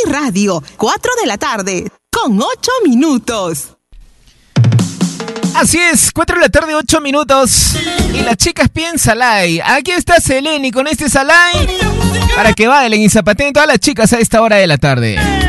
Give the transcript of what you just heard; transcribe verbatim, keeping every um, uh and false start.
Radio, cuatro de la tarde, con ocho minutos. Así es, cuatro de la tarde, ocho minutos. Y las chicas piden Salai. Aquí está Seleni con este Salai para que bailen y zapateen todas las chicas a esta hora de la tarde.